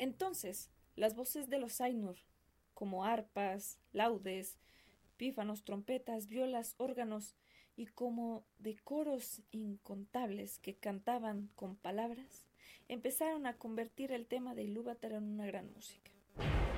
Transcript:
Entonces, las voces de los Ainur, como arpas, laudes, pífanos, trompetas, violas, órganos, y como de coros incontables que cantaban con palabras, empezaron a convertir el tema de Ilúvatar en una gran música.